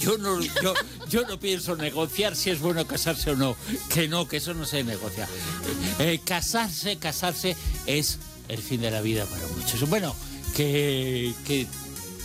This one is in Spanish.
yo no pienso negociar si es bueno casarse o no. Que no, que eso no se negocia. Casarse es el fin de la vida para muchos. Bueno, que